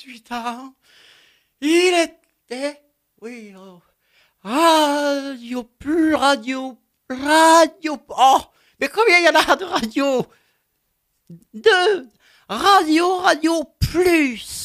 ans, il était, oui, radio, plus radio, radio, oh, mais combien il y en a de radio? Deux, radio, radio, plus.